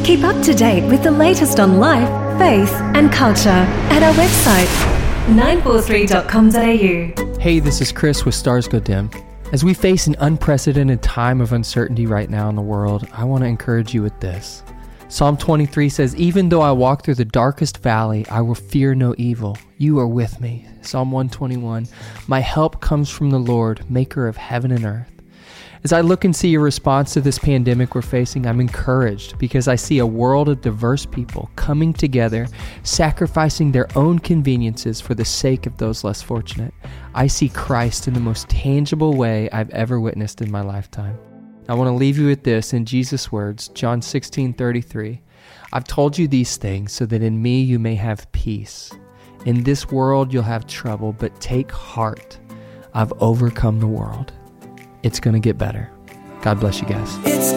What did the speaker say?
Keep up to date with the latest on life, faith and culture at our website 943.com.au. Hey, this is Chris with Stars Go Dim. As we face an unprecedented time of uncertainty right now in the world, I want to encourage you with this. Psalm 23 says, "Even though I walk through the darkest valley, I will fear no evil. You are with me." Psalm 121, "My help comes from the Lord, maker of heaven and earth." As I look and see your response to this pandemic we're facing, I'm encouraged because I see a world of diverse people coming together, sacrificing their own conveniences for the sake of those less fortunate. I see Christ in the most tangible way I've ever witnessed in my lifetime. I want to leave you with this in Jesus' words, John 16:33. "I've told you these things so that in me you may have peace. In this world you'll have trouble, but take heart. I've overcome the world." It's going to get better. God bless you guys.